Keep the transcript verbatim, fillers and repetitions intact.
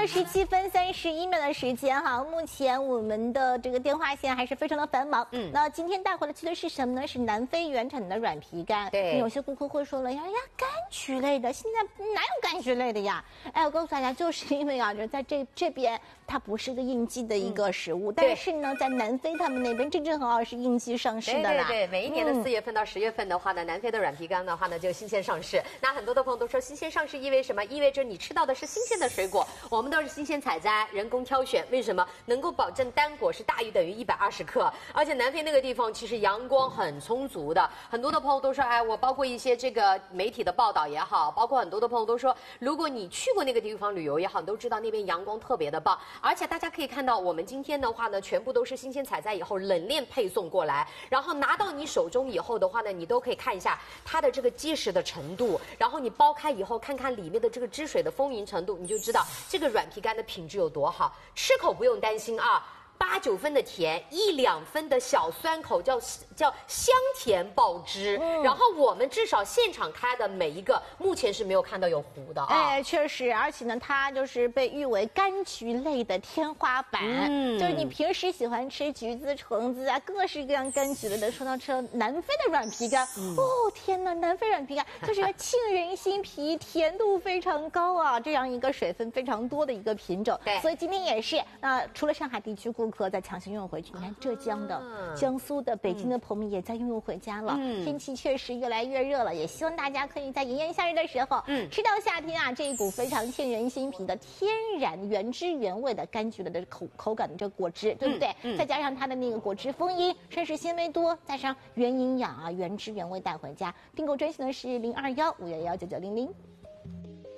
个十七分三十一秒的时间哈，目前我们的这个电话线还是非常的繁忙。嗯，那今天带回来去的是什么呢？是南非原产的软皮干。 对， 有些顾客会说了呀呀，柑橘类的，现在哪有柑橘类的呀？哎，我告诉大家，就是因为啊，就在这这边它不是个应季的一个食物，嗯、但是呢，在南非他们那边正正好好是应季上市的啦。 对对对，每一年的四月份到十月份的话呢，嗯、南非的软皮干的话呢就新鲜上市。那很多的朋友都说，新鲜上市意味什么？意味着你吃到的是新鲜的水果。我们都是新鲜采摘、人工挑选，为什么？能够保证单果是大于等于一百二十克，而且南非那个地方其实阳光很充足的。很多的朋友都说，哎，我包括一些这个媒体的报道也好，包括很多的朋友都说，如果你去过那个地方旅游也好，你都知道那边阳光特别的棒。而且大家可以看到，我们今天的话呢，全部都是新鲜采摘以后冷链配送过来，然后拿到你手中以后的话呢，你都可以看一下它的这个结实的程度，然后你剥开以后看看里面的这个汁水的丰盈程度，你就知道这个软皮干的品质有多好。吃口不用担心啊。八九分的甜，一两分的小酸口，叫叫香甜爆汁。嗯、然后我们至少现场开的每一个，目前是没有看到有糊的啊。 哎，确实，而且呢，它就是被誉为柑橘类的天花板。嗯，就是你平时喜欢吃橘子、橙子啊，各式各样柑橘类的，说到吃南非的软皮干，嗯、哦天哪，南非软皮干就是沁人心脾，甜度非常高啊，这样一个水分非常多的一个品种。 对， 所以今天也是，那、呃、除了上海地区顾客再强行运回去，你看浙江的、啊、江苏的、北京的朋友们也在运用回家了。嗯，天气确实越来越热了，也希望大家可以在炎炎夏日的时候，嗯，吃到夏天啊这一股非常沁人心脾的天然原汁原味的柑橘的口口感的这个果汁，对不对？嗯嗯、再加上它的那个果汁丰盈，膳食纤维多，加上原营养啊，原汁原味带回家。订购专线呢是零二幺五幺幺九九零零。